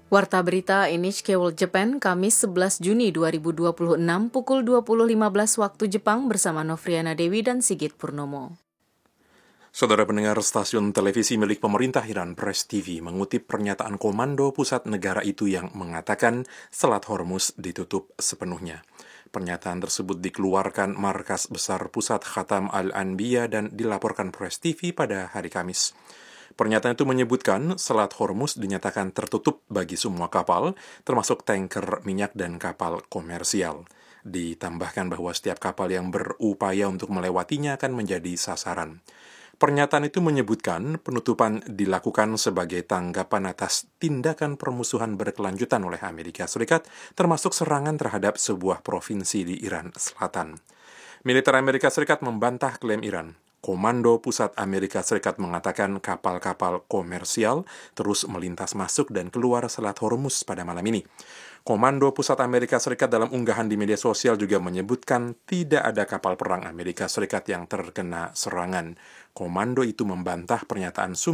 Warta berita NHK World Japan, Kamis 11 Juni 2026, pukul 20.15 waktu Jepang bersama Novriana Dewi dan Sigit Purnomo. Saudara pendengar, stasiun televisi milik pemerintah Iran Press TV mengutip pernyataan Komando Pusat negara itu yang mengatakan Selat Hormuz ditutup sepenuhnya. Pernyataan tersebut dikeluarkan Markas Besar Pusat Khatam Al-Anbiya dan dilaporkan Press TV pada hari Kamis. Pernyataan itu menyebutkan Selat Hormuz dinyatakan tertutup bagi semua kapal, termasuk tanker minyak dan kapal komersial. Ditambahkan bahwa setiap kapal yang berupaya untuk melewatinya akan menjadi sasaran. Pernyataan itu menyebutkan penutupan dilakukan sebagai tanggapan atas tindakan permusuhan berkelanjutan oleh Amerika Serikat, termasuk serangan terhadap sebuah provinsi di Iran Selatan. Militer Amerika Serikat membantah klaim Iran. Komando Pusat Amerika Serikat mengatakan kapal-kapal komersial terus melintas masuk dan keluar Selat Hormuz pada malam ini. Komando Pusat Amerika Serikat dalam unggahan di media sosial juga menyebutkan tidak ada kapal perang Amerika Serikat yang terkena serangan. Komando itu membantah pernyataan